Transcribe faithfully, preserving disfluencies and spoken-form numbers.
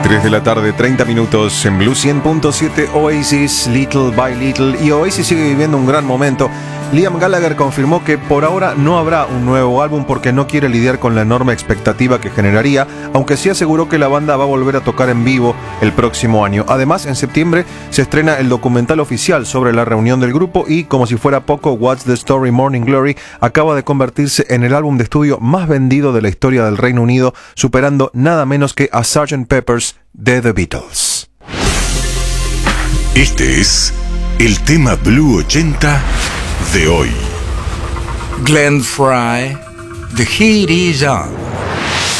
tres de la tarde, treinta minutos en Blue cien punto siete. Oasis, Little by Little. Y Oasis sigue viviendo un gran momento. Liam Gallagher confirmó que por ahora no habrá un nuevo álbum porque no quiere lidiar con la enorme expectativa que generaría, aunque sí aseguró que la banda va a volver a tocar en vivo el próximo año. Además, en septiembre se estrena el documental oficial sobre la reunión del grupo y, como si fuera poco, What's the Story Morning Glory acaba de convertirse en el álbum de estudio más vendido de la historia del Reino Unido, superando nada menos que a sergeant Pepper's de The Beatles. Este es el tema Blue ochenta de hoy. Glenn Frey, The Heat Is On.